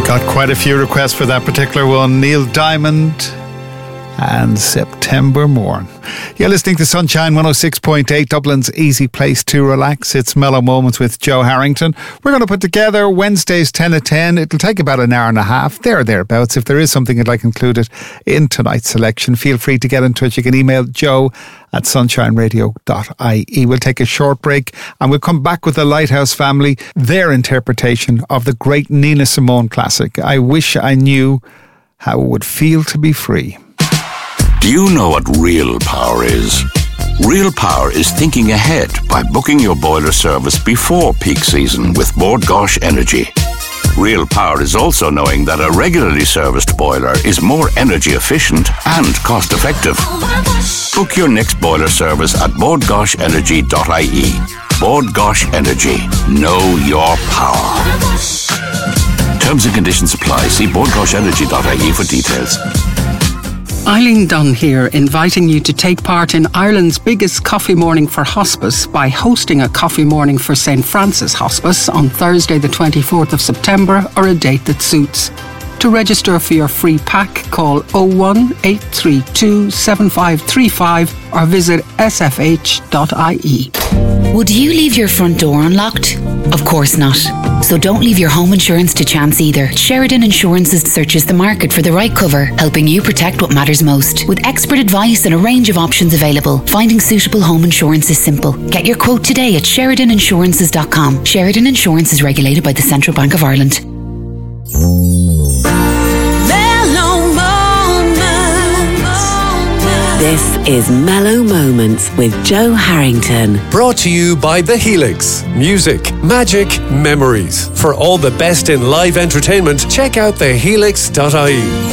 Got quite a few requests for that particular one. Neil Diamond and September Morn. You're listening to Sunshine 106.8, Dublin's easy place to relax. It's Mellow Moments with Joe Harrington. We're going to put together Wednesdays 10 at 10. It'll take about an hour and a half, there or thereabouts. If there is something you'd like included in tonight's selection, feel free to get in touch. You can email joe@sunshineradio.ie. We'll take a short break and we'll come back with the Lighthouse Family, their interpretation of the great Nina Simone classic, I Wish I Knew How It Would Feel to Be Free. Do you know what real power is? Real power is thinking ahead by booking your boiler service before peak season with Bord Gáis Energy. Real power is also knowing that a regularly serviced boiler is more energy efficient and cost effective. Book your next boiler service at bordgaisenergy.ie. Bord Gáis Energy. Know your power. Terms and conditions apply. See bordgaisenergy.ie for details. Eileen Dunn here, inviting you to take part in Ireland's biggest coffee morning for hospice by hosting a coffee morning for St. Francis Hospice on Thursday the 24th of September or a date that suits. To register for your free pack, call 01 832 7535 or visit sfh.ie. Would you leave your front door unlocked? Of course not. So don't leave your home insurance to chance either. Sheridan Insurances searches the market for the right cover, helping you protect what matters most. With expert advice and a range of options available, finding suitable home insurance is simple. Get your quote today at SheridanInsurances.com. Sheridan Insurance is regulated by the Central Bank of Ireland. This is Mellow Moments with Joe Harrington. Brought to you by The Helix. Music, magic, memories. For all the best in live entertainment, check out thehelix.ie.